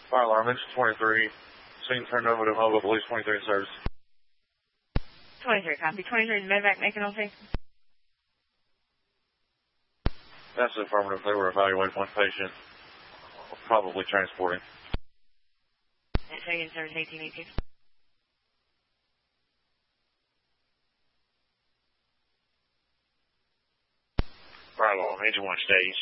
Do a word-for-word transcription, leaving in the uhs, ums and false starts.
Fire alarm, engine twenty-three. Scene turned over to Mobile Police twenty-three in service. twenty-three, copy. twenty-three, medevac making on scene. That's the affirmative. They were evaluating one patient, probably transporting. Taking service eighteen eighteen. Fire alarm, engine one stays.